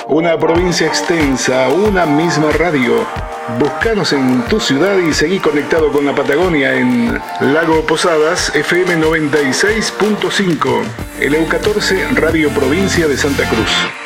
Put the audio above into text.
Una provincia extensa, una misma radio. Búscanos en tu ciudad y seguí conectado con la Patagonia en Lago Posadas, FM 96.5, el EU14, Radio Provincia de Santa Cruz.